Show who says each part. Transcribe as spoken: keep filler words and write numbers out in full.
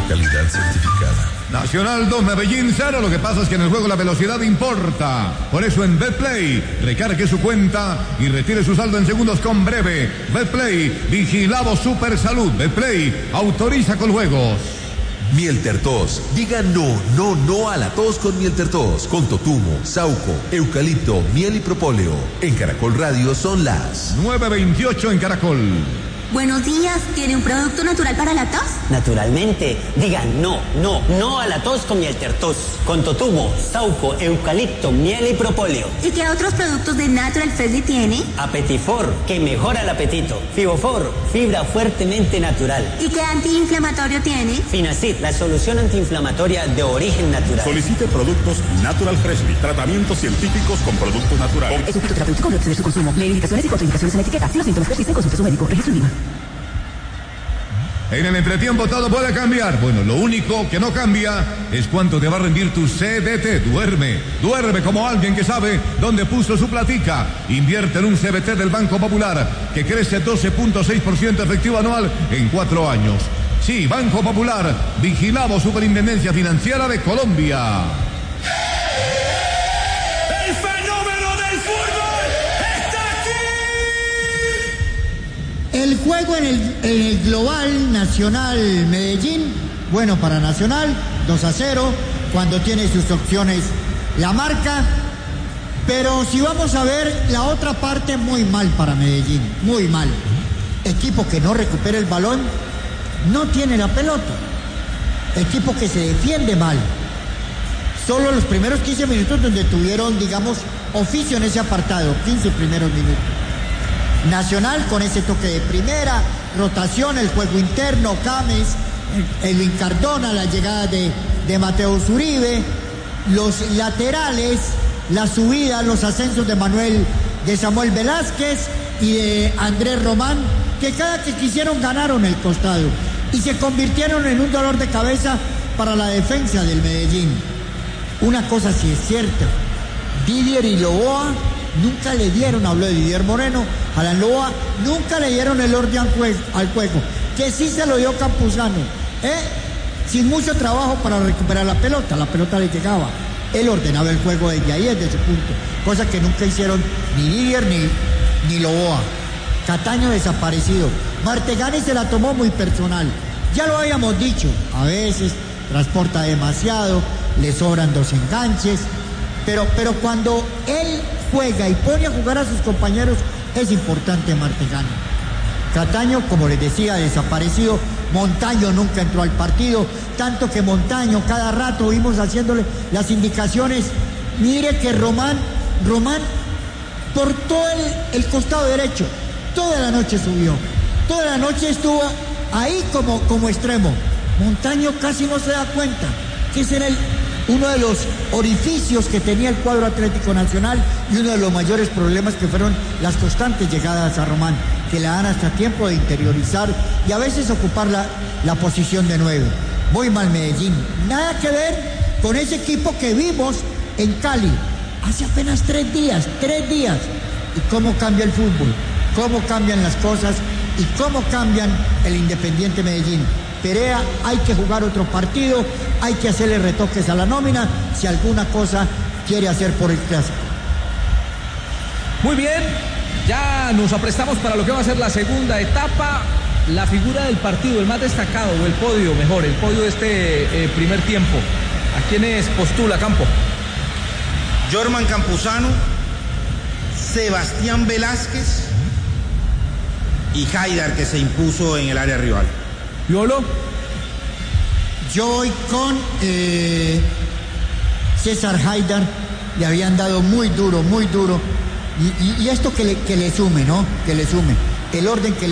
Speaker 1: calidad certificada.
Speaker 2: Nacional dos, Medellín cero. Lo que pasa es que en el juego la velocidad importa. Por eso en Betplay, recargue su cuenta y retire su saldo en segundos con Breve. Betplay, vigilado Super Salud. Betplay, autoriza con juegos.
Speaker 1: Miel Tertos. Diga no, no, no a la tos con Miel Tertos. Con totumo, sauco, eucalipto, miel y propóleo. En Caracol Radio son las
Speaker 2: nueve veintiocho en Caracol.
Speaker 3: Buenos días, ¿tiene un producto natural para la tos?
Speaker 4: Naturalmente. Diga no, no, no a la tos con Miel Tertos. Con totumo, sauco, eucalipto, miel y propóleo.
Speaker 3: ¿Y qué otros productos de Natural Freshly tiene?
Speaker 4: Apetifor, que mejora el apetito. Fibofor, fibra fuertemente natural.
Speaker 3: ¿Y qué antiinflamatorio tiene?
Speaker 4: Finacid, la solución antiinflamatoria de origen natural.
Speaker 5: Solicite productos Natural Freshly, tratamientos científicos con productos naturales.
Speaker 6: Es un producto terapéutico, no excede su consumo. Lee indicaciones y contraindicaciones en la etiqueta. Si los síntomas persisten, consulte a su médico. Registro en Lima.
Speaker 2: En el entretiempo todo puede cambiar. Bueno, lo único que no cambia es cuánto te va a rendir tu C D T. Duerme, duerme como alguien que sabe dónde puso su platica. Invierte en un C B T del Banco Popular que crece doce punto seis por ciento efectivo anual en cuatro años. Sí, Banco Popular, vigilado Superintendencia Financiera de Colombia.
Speaker 7: ¡El fenómeno del fútbol está aquí!
Speaker 8: El juego en el, en el global Nacional Medellín, bueno para Nacional, dos a cero, cuando tiene sus opciones la marca, pero si vamos a ver la otra parte, muy mal para Medellín, muy mal. Equipo que no recupera el balón, no tiene la pelota. Equipo que se defiende mal. Solo los primeros quince minutos donde tuvieron, digamos, oficio en ese apartado, quince primeros minutos. Nacional con ese toque de primera, rotación, el juego interno, Cames, Edwin Cardona, la llegada de, de Mateo Uribe, los laterales, la subida, los ascensos de Manuel, de Samuel Velázquez y de Andrés Román, que cada que quisieron ganaron el costado y se convirtieron en un dolor de cabeza para la defensa del Medellín. Una cosa sí es cierta, Didier y Loboa nunca le dieron, habló de Didier Moreno, Alan Loboa, nunca le dieron el orden al juego, que sí se lo dio Campuzano, ¿eh? Sin mucho trabajo para recuperar la pelota, la pelota le llegaba, él ordenaba el juego desde ahí, desde ese punto, cosa que nunca hicieron ni Didier ni, ni Loboa. Cataño desaparecido, Martegani se la tomó muy personal, ya lo habíamos dicho, a veces transporta demasiado, le sobran dos enganches, pero, pero cuando él juega y pone a jugar a sus compañeros, es importante Martegani. Cataño, como les decía, desaparecido. Montaño nunca entró al partido, tanto que Montaño cada rato vimos haciéndole las indicaciones. Mire que Román, Román, por todo el, el costado derecho, toda la noche subió, toda la noche estuvo ahí como, como extremo. Montaño casi no se da cuenta que ese era el, uno de los orificios que tenía el cuadro Atlético Nacional y uno de los mayores problemas que fueron las constantes llegadas a Román, que le dan hasta tiempo de interiorizar y a veces ocupar la, la posición de nueve. Muy mal Medellín, nada que ver con ese equipo que vimos en Cali hace apenas tres días, tres días. Y cómo cambia el fútbol, cómo cambian las cosas y cómo cambian el Independiente Medellín. Perea, hay que jugar otro partido, hay que hacerle retoques a la nómina si alguna cosa quiere hacer por el clásico.
Speaker 9: Muy bien, ya nos aprestamos para lo que va a ser la segunda etapa. La figura del partido, el más destacado, o el podio, mejor, el podio de este eh, primer tiempo. ¿A quiénes postula, Campo?
Speaker 10: Jorman Campuzano, Sebastián Velázquez y Haidar, que se impuso en el área rival.
Speaker 9: ¿Piolo?
Speaker 8: Yo voy con eh, César Haidar, le habían dado muy duro, muy duro. Y, y, y esto que le, que le sume, ¿no? Que le sume. El orden que le